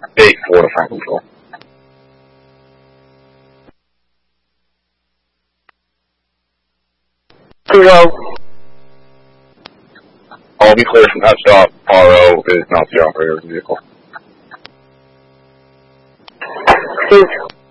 8-4 to front control. I'll be clear from that stop. RO is not the operator of the vehicle.